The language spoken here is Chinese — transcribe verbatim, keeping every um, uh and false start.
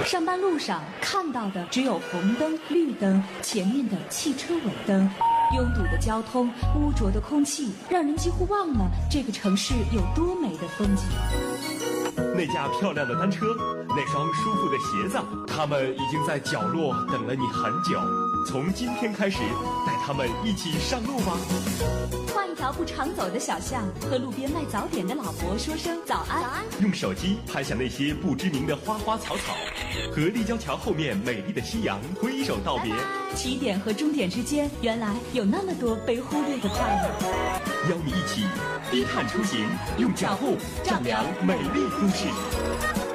上班路上看到的只有红灯、绿灯，前面的汽车尾灯。拥堵的交通，污浊的空气，让人几乎忘了这个城市有多美的风景。 那架漂亮的单车，那双舒服的鞋子，他们已经在角落等了你很久。从今天开始，带他们一起上路吧。 换一条不常走的小巷，和路边卖早点的老伯说声早安。 用手机拍下那些不知名的花花草草，和立交桥后面美丽的夕阳挥手道别。 起点和终点之间，原来有那么多被忽略的快乐。 邀你一起低碳出行，用脚步丈量美丽都市。